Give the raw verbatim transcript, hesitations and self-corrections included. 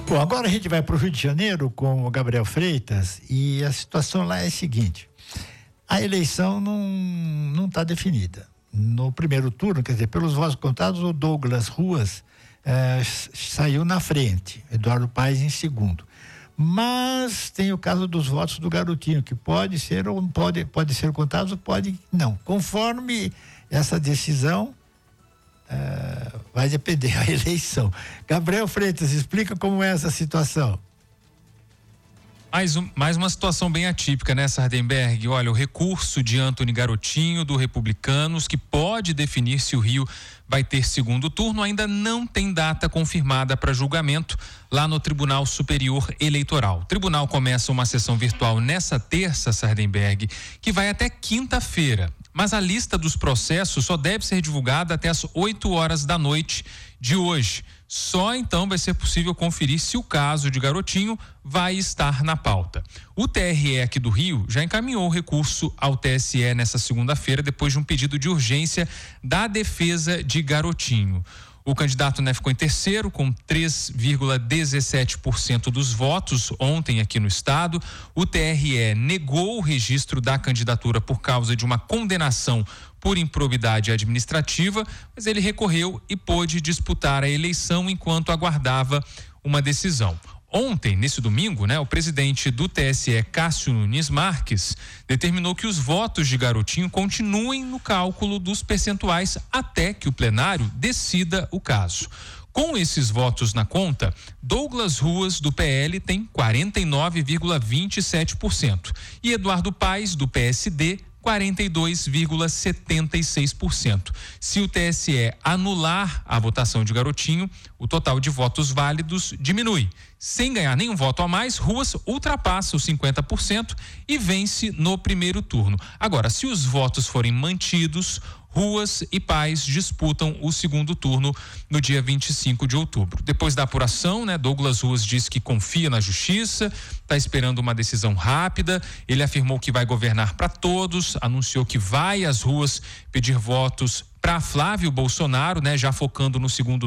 Bom, agora a gente vai para o Rio de Janeiro com o Gabriel Freitas e a situação lá é a seguinte: a eleição não não está definida. No primeiro turno, quer dizer, pelos votos contados, o Douglas Ruas eh, saiu na frente, Eduardo Paes em segundo. Mas tem o caso dos votos do Garotinho, que pode ser ou pode, pode ser contados ou pode não. Conforme essa decisão, uh, vai depender a eleição. Gabriel Freitas, explica como é essa situação. Mais, um, mais uma situação bem atípica, né, Sardenberg? Olha, o recurso de Antony Garotinho, do Republicanos, que pode definir se o Rio vai ter segundo turno, ainda não tem data confirmada para julgamento lá no Tribunal Superior Eleitoral. O tribunal começa uma sessão virtual nessa terça, Sardenberg, que vai até quinta-feira. Mas a lista dos processos só deve ser divulgada até as oito horas da noite de hoje. Só então vai ser possível conferir se o caso de Garotinho vai estar na pauta. O T R E aqui do Rio já encaminhou o recurso ao T S E nessa segunda-feira, depois de um pedido de urgência da defesa de Garotinho. O candidato, né, ficou em terceiro com três vírgula dezessete por cento dos votos ontem aqui no estado. O T R E negou o registro da candidatura por causa de uma condenação por improbidade administrativa, mas ele recorreu e pôde disputar a eleição enquanto aguardava uma decisão. Ontem, nesse domingo, né, o presidente do T S E, Cássio Nunes Marques, determinou que os votos de Garotinho continuem no cálculo dos percentuais até que o plenário decida o caso. Com esses votos na conta, Douglas Ruas, do P L, tem quarenta e nove vírgula vinte e sete por cento e Eduardo Paes, do P S D, quarenta e dois vírgula setenta e seis por cento. Se o T S E anular a votação de Garotinho, o total de votos válidos diminui. Sem ganhar nenhum voto a mais, Ruas ultrapassa os cinquenta por cento e vence no primeiro turno. Agora, se os votos forem mantidos, Ruas e Paes disputam o segundo turno no dia vinte e cinco de outubro. Depois da apuração, né, Douglas Ruas disse que confia na justiça, está esperando uma decisão rápida. Ele afirmou que vai governar para todos, anunciou que vai às ruas pedir votos para Flávio Bolsonaro, né, já focando no segundo